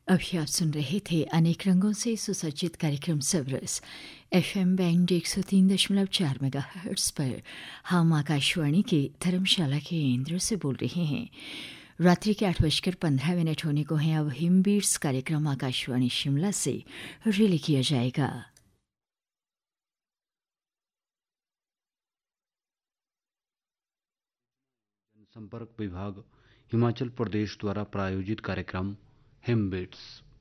अभी आप सुन रहे थे अनेक रंगों से सुसज्जित कार्यक्रम सबरस एफएम बैंड 103.4 मेगाहर्ट्ज पर। हम आकाशवाणी के धर्मशाला के केंद्र से बोल रहे हैं। रात्रि के 8:15 होने को हैं। अब हिमबीट्स कार्यक्रम आकाशवाणी शिमला से रिले किया जाएगा। जनसंपर्क विभाग हिमाचल प्रदेश द्वारा प्रायोजित कार्यक्रम हिमबीट्स।